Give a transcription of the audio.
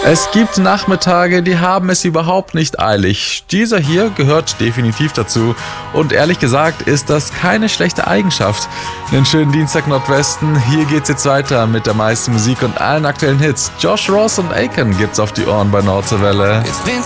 Es gibt Nachmittage, die haben es überhaupt nicht eilig. Dieser hier gehört definitiv dazu. Und ehrlich gesagt ist das keine schlechte Eigenschaft. Den schönen Dienstag Nordwesten, hier geht's jetzt weiter mit der meisten Musik und allen aktuellen Hits. Josh Ross und Akon gibt's auf die Ohren bei Nordseewelle.